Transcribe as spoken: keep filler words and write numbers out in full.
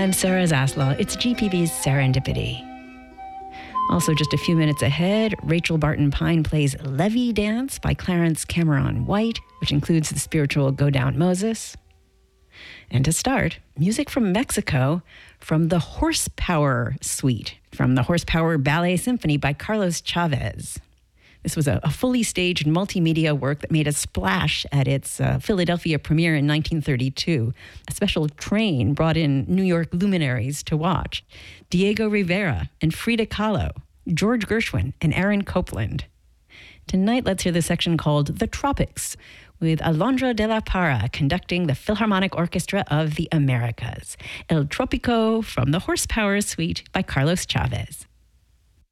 I'm Sarah Zaslow. It's G P B's Serendipity. Also, just a few minutes ahead, Rachel Barton Pine plays Levee Dance by Clarence Cameron White, which includes the spiritual Go Down Moses. And to start, music from Mexico from the Horsepower Suite, from the Horsepower Ballet Symphony by Carlos Chavez. This was a, a fully staged multimedia work that made a splash at its uh, Philadelphia premiere in nineteen thirty-two. A special train brought in New York luminaries to watch. Diego Rivera and Frida Kahlo, George Gershwin and Aaron Copland. Tonight, let's hear the section called The Tropics, with Alondra de la Parra conducting the Philharmonic Orchestra of the Americas. El Tropico from the Horsepower Suite by Carlos Chavez.